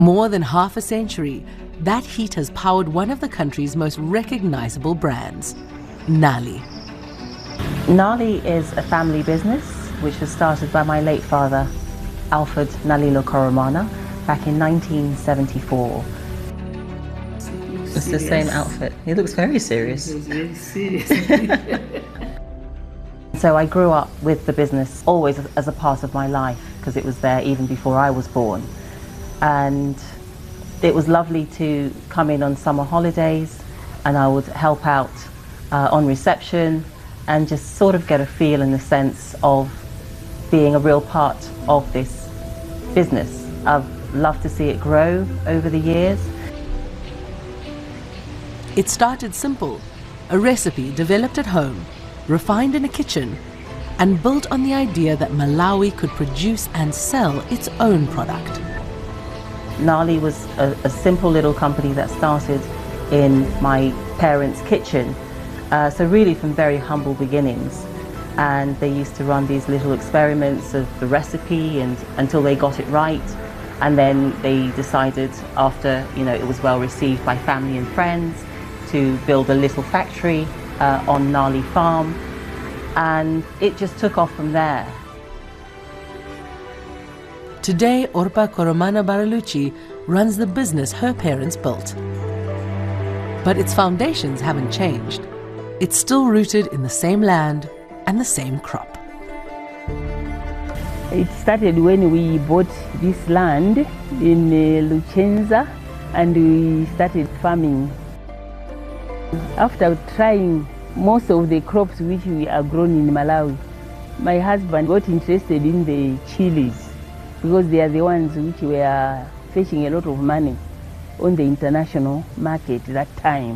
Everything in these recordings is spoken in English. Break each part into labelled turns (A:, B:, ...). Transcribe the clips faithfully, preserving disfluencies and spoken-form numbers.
A: More than half a century, that heat has powered one of the country's most recognizable brands, Nali.
B: Nali is a family business which was started by my late father, Alfred Nalilo Koromana, back in nineteen seventy-four. It's the same outfit. He looks very serious.
C: He was very serious.
B: So I grew up with the business always as a part of my life because it was there even before I was born. And it was lovely to come in on summer holidays and I would help out uh, on reception and just sort of get a feel and a sense of being a real part of this business. I've loved to see it grow over the years.
A: It started simple, a recipe developed at home, refined in a kitchen, and built on the idea that Malawi could produce and sell its own product.
B: Nali was a, a simple little company that started in my parents' kitchen, uh, so really from very humble beginnings. And they used to run these little experiments of the recipe and until they got it right. And then they decided, after you know it was well received by family and friends, to build a little factory uh, on Nali Farm, and it just took off from there.
A: Today, Orpa Koromana Baraluchi runs the business her parents built. But its foundations haven't changed. It's still rooted in the same land and the same crop.
D: It started when we bought this land in uh, Luchenza and we started farming. After trying most of the crops which we are grown in Malawi, my husband got interested in the chilies because they are the ones which were fetching a lot of money on the international market that time.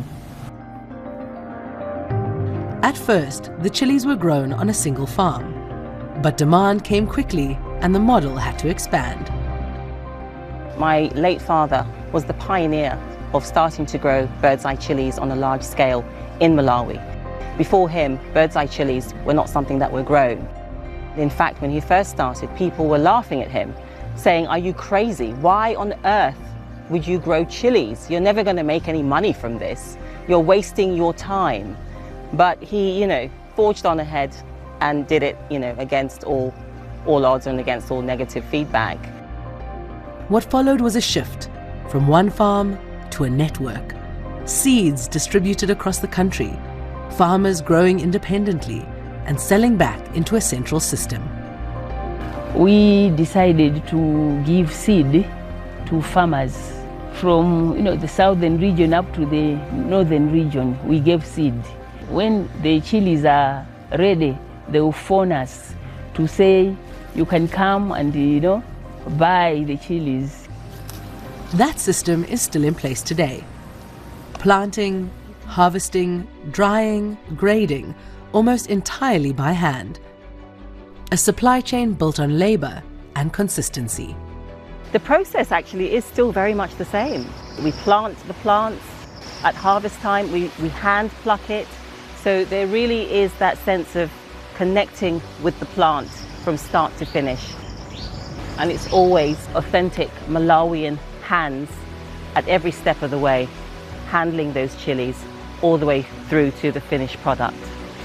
A: At first, the chilies were grown on a single farm, but demand came quickly and the model had to expand.
B: My late father was the pioneer of starting to grow bird's eye chilies on a large scale in Malawi. Before him, bird's eye chilies were not something that were grown. In fact, when he first started, people were laughing at him, saying, "Are you crazy? Why on earth would you grow chilies? You're never going to make any money from this. You're wasting your time." But he, you know, forged on ahead and did it, you know, against all, all odds and against all negative feedback.
A: What followed was a shift from one farm to a network. Seeds distributed across the country, farmers growing independently and selling back into a central system.
D: We decided to give seed to farmers from you know, the southern region up to the northern region. We gave seed. When the chilies are ready, they will phone us to say, you can come and you know, buy the chilies.
A: That system is still in place today. Planting, harvesting, drying, grading, almost entirely by hand. A supply chain built on labor and consistency.
B: The process actually is still very much the same. We plant the plants. At harvest time, we, we hand pluck it. So there really is that sense of connecting with the plant from start to finish. And it's always authentic Malawian hands at every step of the way, handling those chilies all the way through to the finished product.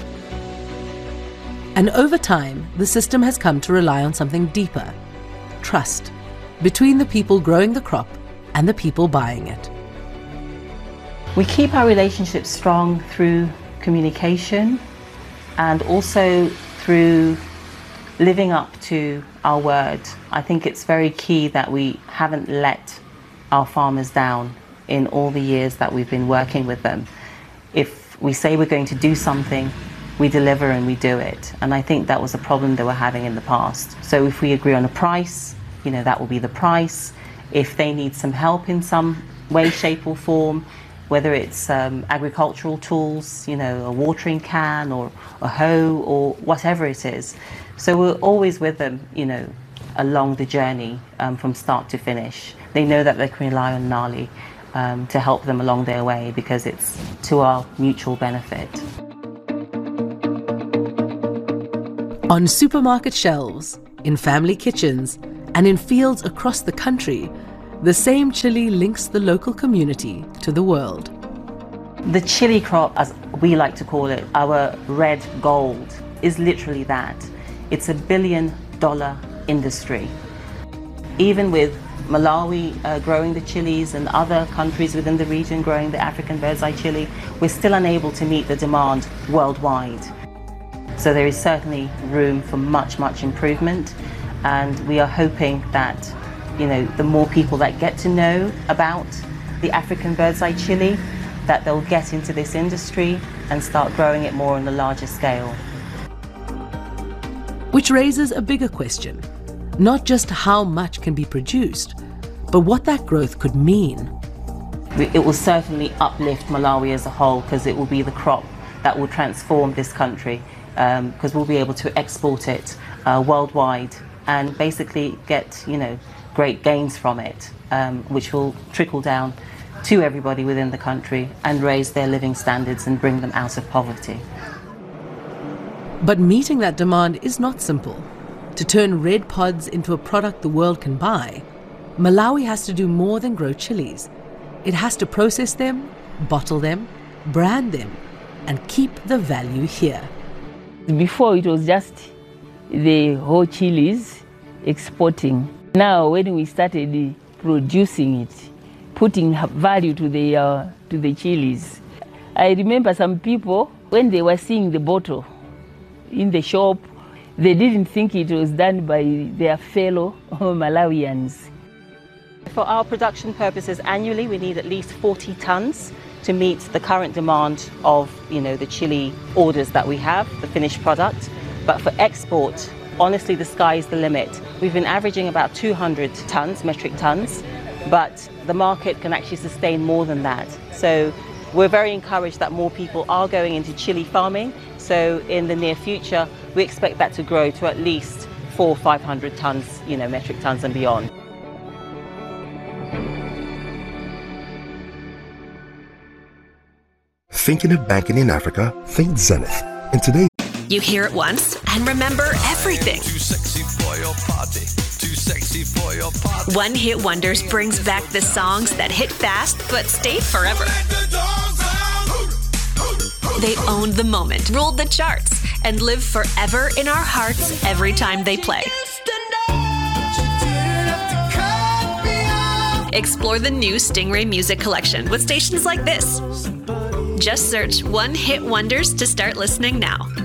A: And over time, the system has come to rely on something deeper: trust between the people growing the crop and the people buying it.
B: We keep our relationships strong through communication and also through living up to our word. I think it's very key that we haven't let our farmers down in all the years that we've been working with them. If we say we're going to do something, we deliver and we do it. And I think that was a problem they were having in the past. So if we agree on a price, you know, that will be the price. If they need some help in some way, shape or form, whether it's um, agricultural tools, you know, a watering can or a hoe or whatever it is. So we're always with them, you know, along the journey um, from start to finish. They know that they can rely on Nali um, to help them along their way because it's to our mutual benefit.
A: On supermarket shelves, in family kitchens, and in fields across the country, the same chili links the local community to the world.
B: The chili crop, as we like to call it, our red gold, is literally that. It's a billion dollar industry. Even with Malawi uh, growing the chilies and other countries within the region growing the African bird's eye chili, we're still unable to meet the demand worldwide. So there is certainly room for much, much improvement, and we are hoping that, you know, the more people that get to know about the African bird's eye chili, that they'll get into this industry and start growing it more on a larger scale.
A: Which raises a bigger question. Not just how much can be produced, but what that growth could mean.
B: It will certainly uplift Malawi as a whole, because it will be the crop that will transform this country, because um, we'll be able to export it uh, worldwide and basically get, you know, great gains from it, um, which will trickle down to everybody within the country and raise their living standards and bring them out of poverty.
A: But meeting that demand is not simple. To turn red pods into a product the world can buy, Malawi has to do more than grow chilies. It has to process them, bottle them, brand them, and keep the value here.
D: Before it was just the whole chilies exporting. Now when we started producing it, putting value to the, uh, to the chilies, I remember some people, when they were seeing the bottle in the shop, they didn't think it was done by their fellow Malawians.
B: For our production purposes annually, we need at least forty tons to meet the current demand of, you know, the chili orders that we have, the finished product. But for export, honestly, the sky is the limit. We've been averaging about two hundred tons, metric tons, but the market can actually sustain more than that. So we're very encouraged that more people are going into chili farming. So in the near future, we expect that to grow to at least four or five hundred tons, you know, metric tons and beyond.
C: Thinking of banking in Africa? Think Zenith. And today,
E: you hear it once and remember everything.
F: Too sexy for your party. Too sexy for your party.
E: One Hit Wonders brings back the songs that hit fast but stay forever. They owned the moment, ruled the charts, and live forever in our hearts every time they play. Explore the new Stingray Music Collection with stations like this. Just search One Hit Wonders to start listening now.